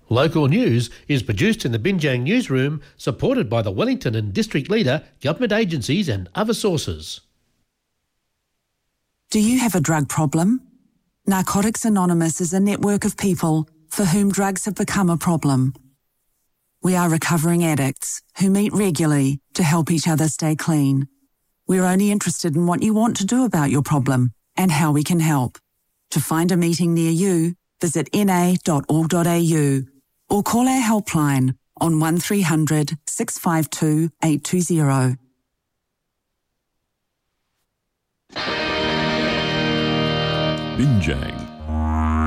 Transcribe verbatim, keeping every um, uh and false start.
Local news is produced in the Binjang newsroom, supported by the Wellington and District Leader, government agencies and other sources. Do you have a drug problem? Narcotics Anonymous is a network of people for whom drugs have become a problem. We are recovering addicts who meet regularly to help each other stay clean. We're only interested in what you want to do about your problem and how we can help. To find a meeting near you, visit n a dot org dot a u or call our helpline on one three hundred, six five two, eight two zero. Binjang.